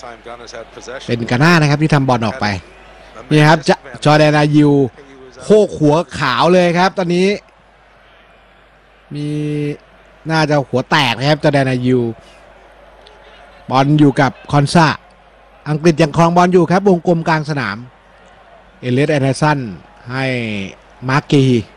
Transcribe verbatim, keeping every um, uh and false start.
เป็นกาน่านะครับที่ทำบอลออกไปนี่ครับจะจอร์แดนอายิวโคกหัวขาวเลยครับตอนนี้มีน่าจะหัวแตกนะครับจอร์แดนอายิวบอลอยู่กับคอนซาอังกฤษยังครองบอลอยู่ครับวงกลมกลางสนามเอเลียตแอนเดอร์สันให้มาร์กี